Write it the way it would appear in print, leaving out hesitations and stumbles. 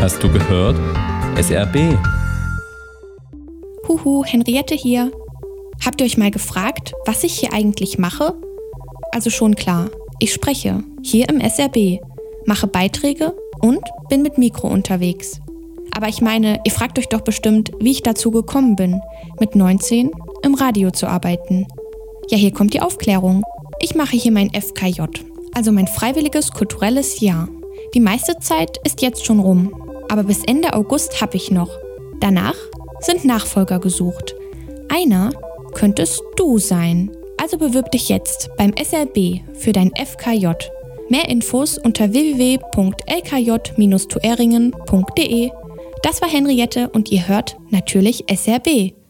Hast du gehört? SRB. Huhu, Henriette hier. Habt ihr euch mal gefragt, was ich hier eigentlich mache? Also schon klar, ich spreche, hier im SRB, mache Beiträge und bin mit Mikro unterwegs. Aber ich meine, ihr fragt euch doch bestimmt, wie ich dazu gekommen bin, mit 19 im Radio zu arbeiten. Ja, hier kommt die Aufklärung. Ich mache hier mein FKJ, also mein freiwilliges kulturelles Jahr. Die meiste Zeit ist jetzt schon rum, aber bis Ende August habe ich noch. Danach sind Nachfolger gesucht. Einer könntest du sein. Also bewirb dich jetzt beim SRB für dein FKJ. Mehr Infos unter www.lkj-tueringen.de. Das war Henriette und ihr hört natürlich SRB.